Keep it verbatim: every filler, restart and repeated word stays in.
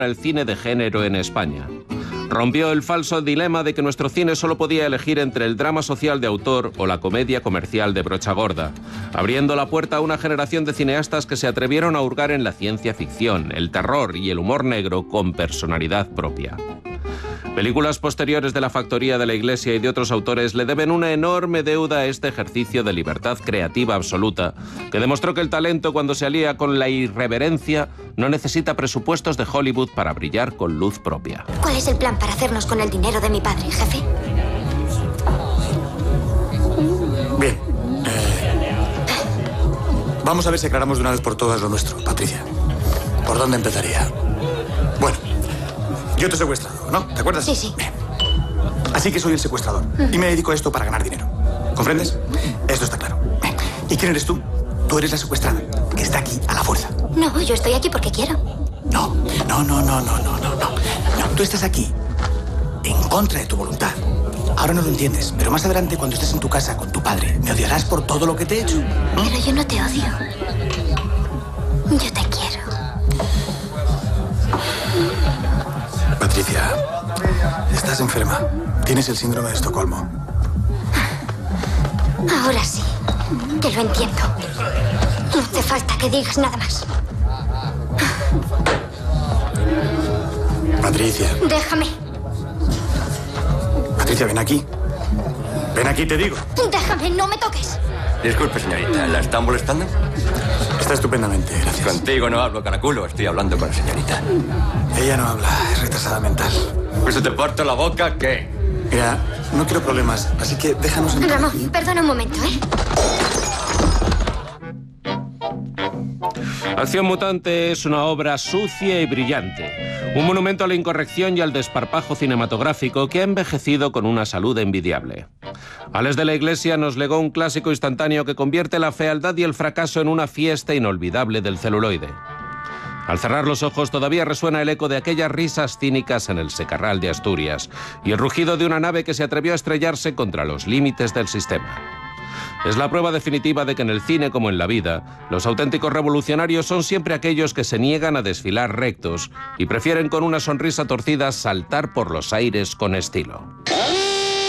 el cine de género en España. Rompió el falso dilema de que nuestro cine solo podía elegir entre el drama social de autor o la comedia comercial de brocha gorda, abriendo la puerta a una generación de cineastas que se atrevieron a hurgar en la ciencia ficción, el terror y el humor negro con personalidad propia. Películas posteriores de La Factoría de la Iglesia y de otros autores le deben una enorme deuda a este ejercicio de libertad creativa absoluta, que demostró que el talento, cuando se alía con la irreverencia, no necesita presupuestos de Hollywood para brillar con luz propia. ¿Cuál es el plan para hacernos con el dinero de mi padre, jefe? Bien. Eh, vamos a ver si aclaramos de una vez por todas lo nuestro, Patricia. ¿Por dónde empezaría? Bueno. Yo te he secuestrado, ¿no? ¿Te acuerdas? Sí, sí. Bien. Así que soy el secuestrador. Y me dedico a esto para ganar dinero. ¿Comprendes? Esto está claro. Bien. ¿Y quién eres tú? Tú eres la secuestrada, que está aquí a la fuerza. No, yo estoy aquí porque quiero. No, no, no, no, no, no, no, no. No, tú estás aquí en contra de tu voluntad. Ahora no lo entiendes, pero más adelante, cuando estés en tu casa con tu padre, me odiarás por todo lo que te he hecho. ¿Mm? Pero yo no te odio. Yo te quiero. Patricia, estás enferma. Tienes el síndrome de Estocolmo. Ahora sí, que lo entiendo. No hace falta que digas nada más. Patricia. Déjame. Patricia, ven aquí. Ven aquí, te digo. Déjame, no me toques. Disculpe, señorita, ¿la están molestando? Está estupendamente, gracias. Contigo no hablo, caraculo. Estoy hablando con la señorita. Ella no habla, es retrasada mental. Pues se te parto la boca, ¿qué? Mira, no quiero problemas, así que déjanos en paz. Ramón, perdona un momento, ¿eh? Acción Mutante es una obra sucia y brillante, un monumento a la incorrección y al desparpajo cinematográfico que ha envejecido con una salud envidiable. Ales de la Iglesia nos legó un clásico instantáneo que convierte la fealdad y el fracaso en una fiesta inolvidable del celuloide. Al cerrar los ojos todavía resuena el eco de aquellas risas cínicas en el secarral de Asturias y el rugido de una nave que se atrevió a estrellarse contra los límites del sistema. Es la prueba definitiva de que en el cine como en la vida, los auténticos revolucionarios son siempre aquellos que se niegan a desfilar rectos y prefieren con una sonrisa torcida saltar por los aires con estilo.